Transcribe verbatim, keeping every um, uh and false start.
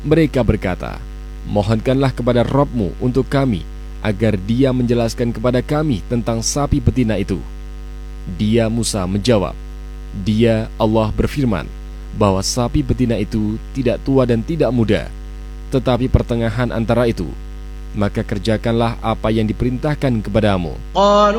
Mereka berkata, mohonkanlah kepada Rabb-Mu untuk kami, agar dia menjelaskan kepada kami tentang sapi betina itu. Dia Musa menjawab, dia Allah berfirman, bahwa sapi betina itu tidak tua dan tidak muda, tetapi pertengahan antara itu. Maka kerjakanlah apa yang diperintahkan kepadamu.